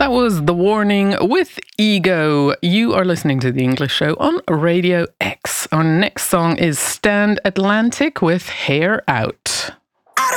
That was The Warning with Ego. You are listening to The English Show on Radio X. Our next song is Stand Atlantic with Hair Out.